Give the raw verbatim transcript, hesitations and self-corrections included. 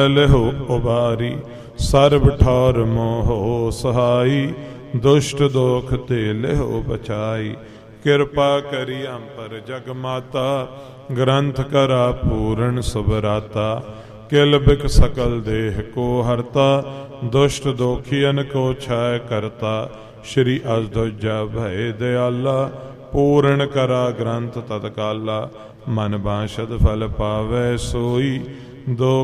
ਲਿਹੋ ਉਬਾਰੀ ਸਰਬ ਠੌਰ ਮੋਹੋ ਸਹਾਈ। ਦੁਸ਼ਟ ਦੋਖ ਤੇ ਲਿਹੋ ਬਚਾਈ। ਕਿਰਪਾ ਕਰੀ ਅੰਪਰ ਜਗ ਮਾਤਾ ਗ੍ਰੰਥ ਕਰਾ ਪੂਰਨ ਸੁਭਰਾਤਾ। ਕਿਲ ਬਿਕ ਸਕਲ ਦੇਹ ਕੋ ਹਰਤਾ ਦੁਸ਼ਟ ਦੋਖੀਅਨ ਕੋ ਛਾਇ ਕਰਤਾ। ਸ਼੍ਰੀ ਅਜਦੁਜਾ ਭੈ ਦਿਆਲਾ ਪੂਰਨ ਕਰਾ ਗ੍ਰੰਥ ਤਤਕਾਲਾ। ਮਨ ਬਾਂਛਤ ਫਲ ਪਾਵੈ ਸੋਈ। ਦੋ